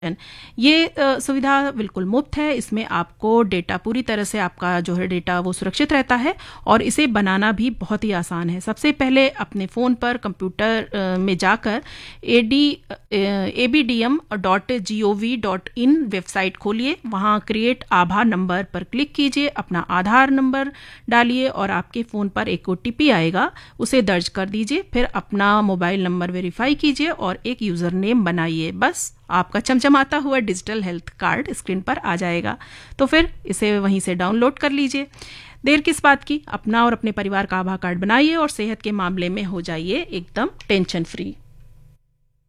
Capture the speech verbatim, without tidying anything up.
ये अ, सुविधा बिल्कुल मुफ्त है। इसमें आपको डेटा पूरी तरह से आपका जो है डेटा वो सुरक्षित रहता है और इसे बनाना भी बहुत ही आसान है। सबसे पहले अपने फ़ोन पर कंप्यूटर अ, में जाकर A D A B D M dot G O V dot in website खोलिए। वहाँ क्रिएट आधार नंबर पर क्लिक कीजिए, अपना आधार नंबर डालिए और आपके फ़ोन पर एक ओ टी पी आएगा, उसे दर्ज कर दीजिए। फिर अपना मोबाइल नंबर वेरीफाई कीजिए और एक यूज़र नेम बनाइए। बस आपका चमचमाता हुआ डिजिटल हेल्थ कार्ड स्क्रीन पर आ जाएगा। तो फिर इसे वहीं से डाउनलोड कर लीजिए। देर किस बात की, अपना और अपने परिवार का आभा कार्ड बनाइए और सेहत के मामले में हो जाइए एकदम टेंशन फ्री।